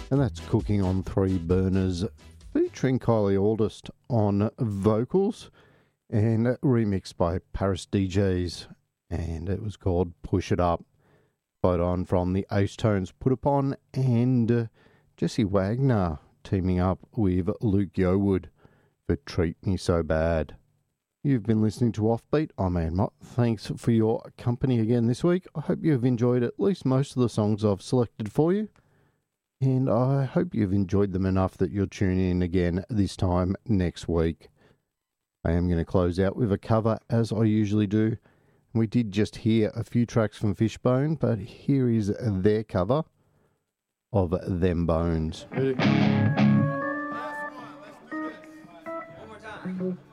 And that's Cooking on Three Burners, featuring Kylie Aldist on vocals and remixed by Paris DJs. And it was called Push It Up. Followed on from the Ace Tones Put Upon and Jesse Wagner teaming up with Luke Yeowood for Treat Me So Bad. You've been listening to Offbeat. I'm Ian Mott. Thanks for your company again this week. I hope you've enjoyed at least most of the songs I've selected for you. And I hope you've enjoyed them enough that you'll tune in again this time next week. I am going to close out with a cover as I usually do. We did just hear a few tracks from Fishbone, but here is their cover of Them Bones. Last one. Let's do this. One more time.